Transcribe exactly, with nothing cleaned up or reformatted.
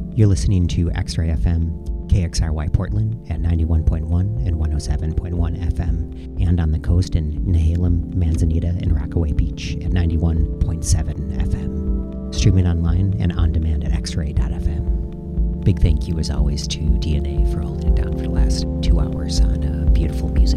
You're listening to X-Ray F M, K X R Y Portland at ninety-one point one and one oh seven point one F M, and on the coast in Nehalem, Manzanita, and Rockaway Beach at ninety-one point seven F M. Streaming online and on demand at x ray dot f m. Big thank you, as always, to D N A for holding it down for the last two hours on uh, beautiful music.